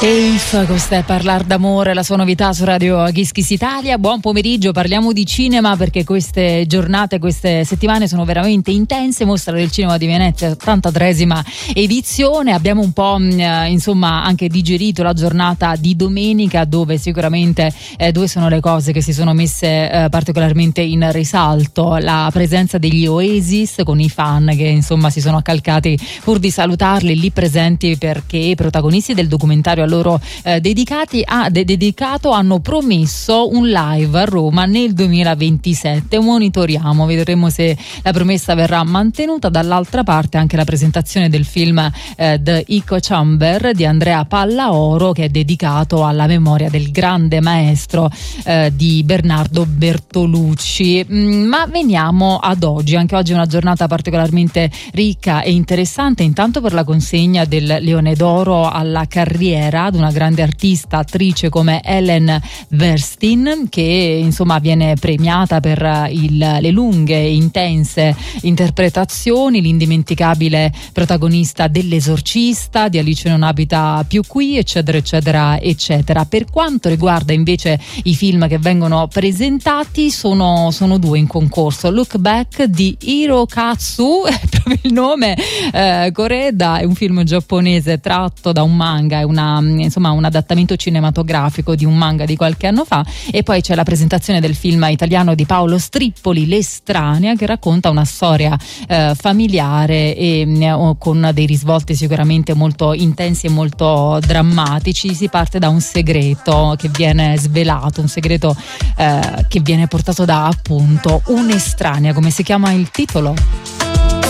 Eif, questa è Parlar d'amore, la sua novità su Radio Kiss Kiss Italia. Buon pomeriggio, parliamo di cinema perché queste giornate, queste settimane sono veramente intense. Mostra del Cinema di Venezia, 83esima edizione. Abbiamo un po' insomma anche digerito la giornata di domenica, dove sicuramente due sono le cose che si sono messe particolarmente in risalto: la presenza degli Oasis con i fan che insomma si sono accalcati pur di salutarli lì presenti, perché i protagonisti del documentario a loro dedicato hanno promesso un live a Roma nel 2027. Monitoriamo, vedremo se la promessa verrà mantenuta. Dall'altra parte anche la presentazione del film The Echo Chamber di Andrea Pallaoro, che è dedicato alla memoria del grande maestro di Bernardo Bertolucci. Ma veniamo ad oggi. Anche oggi è una giornata particolarmente ricca e interessante, intanto per la consegna del Leone d'Oro alla carriera ad una grande artista, attrice come Ellen Burstyn, che insomma viene premiata per le lunghe e intense interpretazioni, l'indimenticabile protagonista dell'Esorcista, di Alice non abita più qui, eccetera eccetera eccetera. Per quanto riguarda invece i film che vengono presentati, sono due in concorso: Look Back di Hirokatsu, è proprio il nome, Koreda, è un film giapponese tratto da un manga, è un adattamento cinematografico di un manga di qualche anno fa. E poi c'è la presentazione del film italiano di Paolo Strippoli, L'Estranea, che racconta una storia familiare e con dei risvolti sicuramente molto intensi e molto drammatici. Si parte da un segreto che viene svelato, un segreto che viene portato da appunto un'estranea. Come si chiama il titolo?